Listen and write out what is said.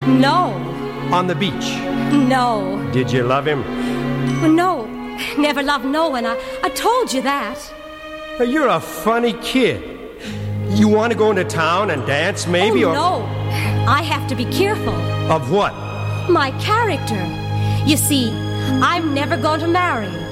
No. On the beach? No. Did you love him? No. Never loved no one. I told you that. You're a funny kid. You want to go into town and dance, maybe? Oh, no. I have to be careful. Of what? My character. You see, I'm never going to marry.